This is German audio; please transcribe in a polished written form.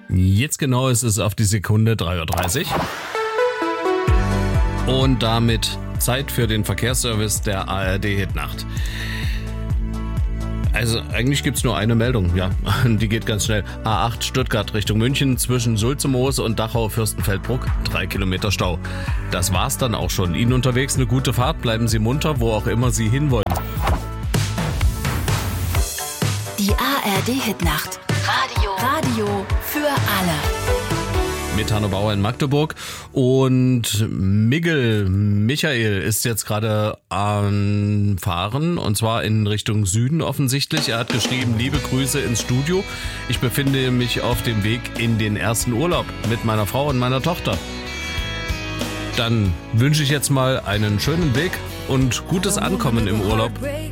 Jetzt genau ist es auf die Sekunde 3:30 Uhr. Und damit Zeit für den Verkehrsservice der ARD Hitnacht. Also eigentlich gibt es nur eine Meldung, ja, die geht ganz schnell. A8 Stuttgart Richtung München zwischen Sulzemoos und Dachau-Fürstenfeldbruck, 3 Kilometer Stau. Das war's dann auch schon. Ihnen unterwegs eine gute Fahrt, bleiben Sie munter, wo auch immer Sie hinwollen. Die ARD Hitnacht. Radio für alle. Mit Hanno Bauer in Magdeburg und Michael ist jetzt gerade am Fahren und zwar in Richtung Süden offensichtlich. Er hat geschrieben, liebe Grüße ins Studio. Ich befinde mich auf dem Weg in den ersten Urlaub mit meiner Frau und meiner Tochter. Dann wünsche ich jetzt mal einen schönen Weg und gutes Ankommen im Urlaub